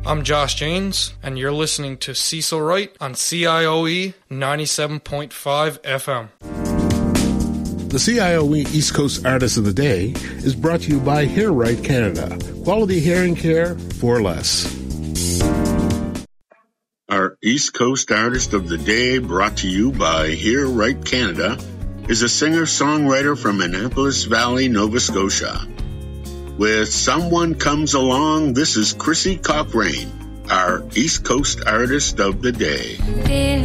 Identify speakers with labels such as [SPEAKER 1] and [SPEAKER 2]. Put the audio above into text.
[SPEAKER 1] I'm Josh Janes, and you're listening to Cecil Wright on CIOE 97.5 FM.
[SPEAKER 2] The CIOE East Coast Artist of the Day is brought to you by Hair Right Canada. Quality hearing care for less.
[SPEAKER 3] Our East Coast Artist of the Day, brought to you by Hair Right Canada, is a singer-songwriter from Annapolis Valley, Nova Scotia. With Someone Comes Along, this is Chrissy Cochrane, our East Coast Artist of the Day.